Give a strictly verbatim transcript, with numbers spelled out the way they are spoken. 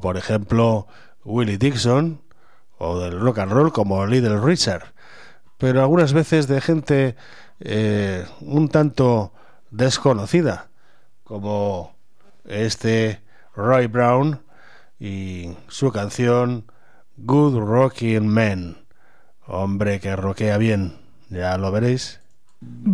por ejemplo Willie Dixon, o del rock and roll como Little Richard, pero algunas veces de gente eh, un tanto desconocida, como este Roy Brown y su canción Good Rockin' Man. Hombre que roquea bien, ya lo veréis.